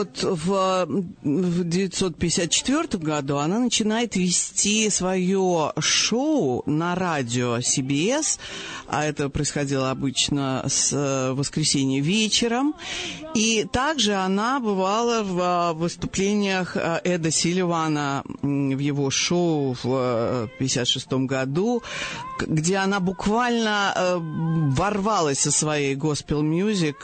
Вот в 1954 году она начинает вести свое шоу на радио CBS, а это происходило обычно с воскресенья вечером. И также она бывала в выступлениях Эда Силливана в его шоу в 1956 году, где она буквально ворвалась со своей госпел-мьюзик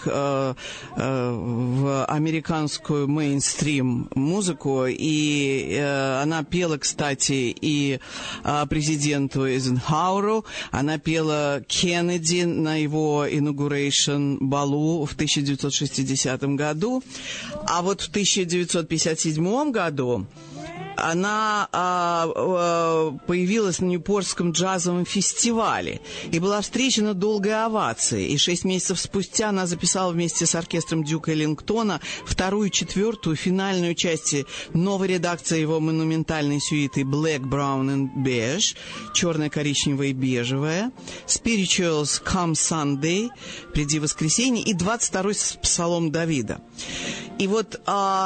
в американскую мейнстрим музыку, и она пела, кстати, и президенту Эйзенхауэру, она пела Кеннеди на его inauguration балу в 1960 году, а вот в 1957 году она появилась на Ньюпортском джазовом фестивале и была встречена долгой овацией. И 6 месяцев спустя она записала вместе с оркестром Дюка Эллингтона вторую и четвертую финальную части новой редакции его монументальной сюиты «Black, Brown and Beige», черная, коричневая и бежевая, «Spirituals Come Sunday», «Приди воскресенье» и 22-й псалом Давида. И вот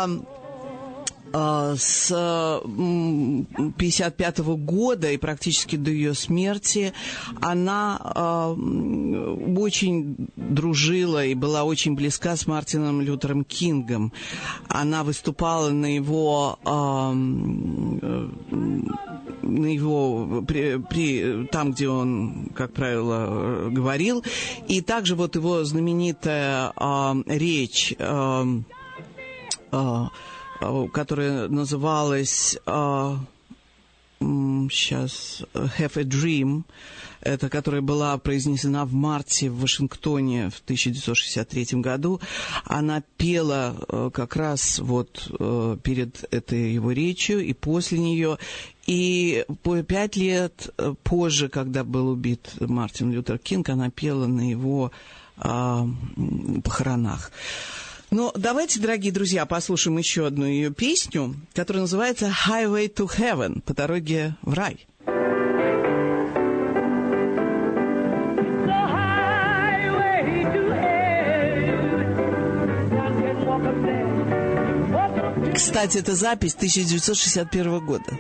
с 1955 года и практически до ее смерти она очень дружила и была очень близка с Мартином Лютером Кингом. Она выступала на его там, где он, как правило, говорил. И также вот его знаменитая речь, которая называлась сейчас «Have a Dream», это которая была произнесена в марте в Вашингтоне в 1963 году. Она пела как раз вот перед этой его речью и после нее. И 5 лет позже, когда был убит Мартин Лютер Кинг, она пела на его похоронах. Но давайте, дорогие друзья, послушаем еще одну ее песню, которая называется «Highway to Heaven», по дороге в рай. Кстати, это запись 1961 года.